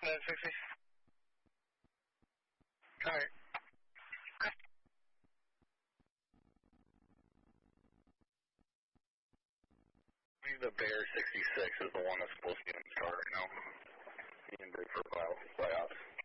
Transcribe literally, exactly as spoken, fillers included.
nine sixty. All right. The Bear sixty-six is the one that's